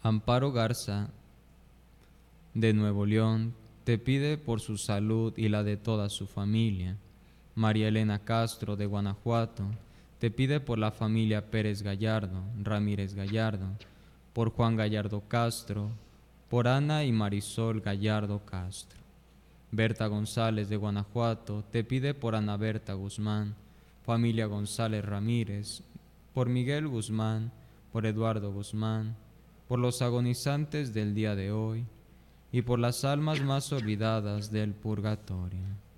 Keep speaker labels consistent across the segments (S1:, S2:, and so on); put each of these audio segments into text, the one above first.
S1: Amparo Garza, de Nuevo León, te pide por su salud y la de toda su familia. María Elena Castro, de Guanajuato, te pide por la familia Pérez Gallardo, Ramírez Gallardo, por Juan Gallardo Castro, por Ana y Marisol Gallardo Castro. Berta González, de Guanajuato, te pide por Ana Berta Guzmán, familia González Ramírez, por Miguel Guzmán, por Eduardo Guzmán, por los agonizantes del día de hoy y por las almas más olvidadas del purgatorio.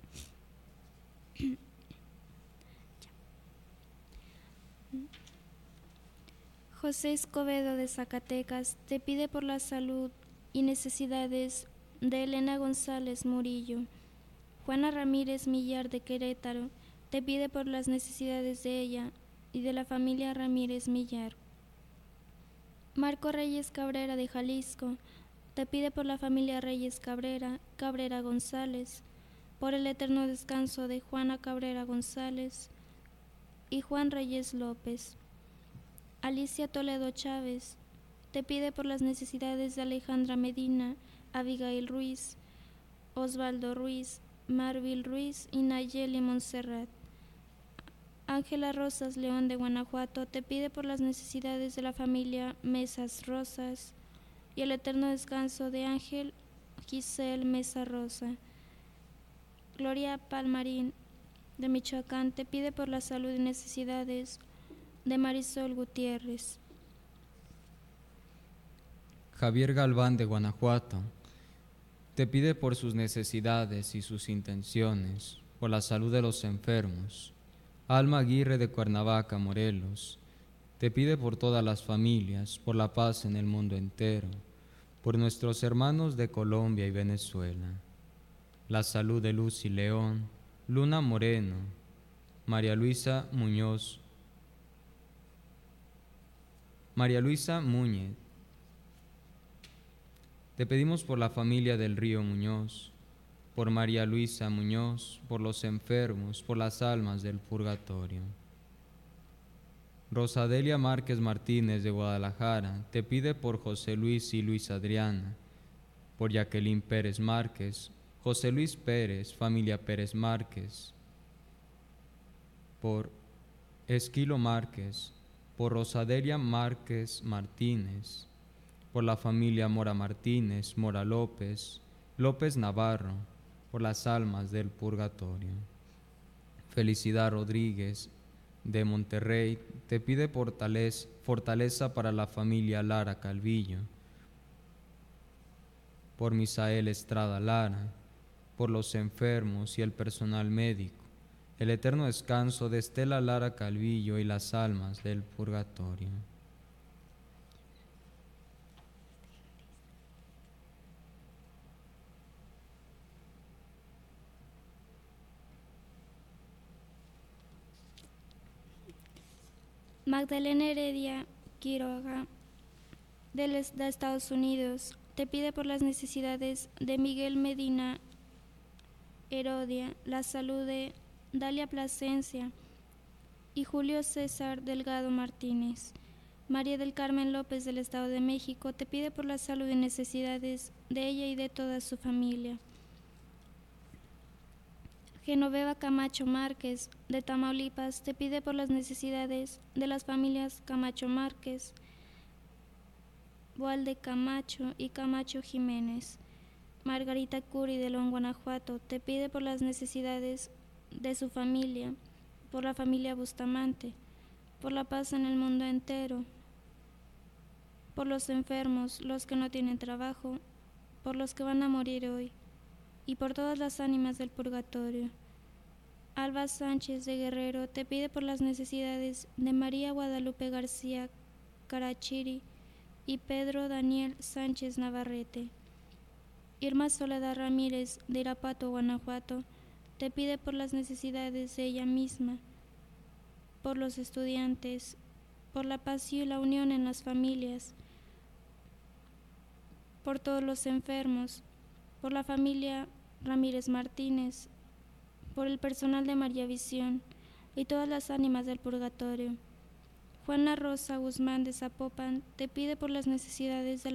S2: José Escobedo de Zacatecas te pide por la salud y necesidades de Elena González Murillo. Juana Ramírez Millar de Querétaro te pide por las necesidades de ella y de la familia Ramírez Millar. Marco Reyes Cabrera de Jalisco te pide por la familia Reyes Cabrera González, por el eterno descanso de Juana Cabrera González y Juan Reyes López. Alicia Toledo Chávez te pide por las necesidades de Alejandra Medina, Abigail Ruiz, Osvaldo Ruiz, Marvil Ruiz y Nayeli Montserrat. Ángela Rosas León de Guanajuato te pide por las necesidades de la familia Mesas Rosas y el eterno descanso de Ángel Giselle Mesa Rosa. Gloria Palmarín de Michoacán te pide por la salud y necesidades de Marisol Gutiérrez.
S1: Javier Galván, de Guanajuato, te pide por sus necesidades y sus intenciones, por la salud de los enfermos. Alma Aguirre, de Cuernavaca, Morelos, te pide por todas las familias, por la paz en el mundo entero, por nuestros hermanos de Colombia y Venezuela. La salud de Lucy León, Luna Moreno, María Luisa Muñoz, María Luisa Muñez. Te pedimos por la familia del Río Muñoz, por María Luisa Muñoz, por los enfermos, por las almas del purgatorio. Rosadelia Márquez Martínez, de Guadalajara, te pide por José Luis y Luis Adriana, por Jacqueline Pérez Márquez, José Luis Pérez, familia Pérez Márquez, por Esquilo Márquez, por Rosadelia Márquez Martínez, por la familia Mora Martínez, Mora López, López Navarro, por las almas del purgatorio. Felicidad Rodríguez, de Monterrey, te pide fortaleza para la familia Lara Calvillo, por Misael Estrada Lara, por los enfermos y el personal médico, el eterno descanso de Estela Lara Calvillo y las almas del purgatorio.
S2: Magdalena Heredia Quiroga de Estados Unidos te pide por las necesidades de Miguel Medina Herodia, la salud de Dalia Plasencia y Julio César Delgado Martínez. María del Carmen López del Estado de México te pide por la salud y necesidades de ella y de toda su familia. Genoveva Camacho Márquez de Tamaulipas te pide por las necesidades de las familias Camacho Márquez, Boalde Camacho y Camacho Jiménez. Margarita Curi de León, Guanajuato te pide por las necesidades de su familia, por la familia Bustamante, por la paz en el mundo entero, por los enfermos, los que no tienen trabajo, por los que van a morir hoy, y por todas las ánimas del purgatorio. Alba Sánchez de Guerrero te pide por las necesidades de María Guadalupe García Carachiri y Pedro Daniel Sánchez Navarrete. Irma Soledad Ramírez de Irapuato, Guanajuato, te pide por las necesidades de ella misma, por los estudiantes, por la paz y la unión en las familias, por todos los enfermos, por la familia Ramírez Martínez, por el personal de María Visión y todas las ánimas del purgatorio. Juana Rosa Guzmán de Zapopan te pide por las necesidades de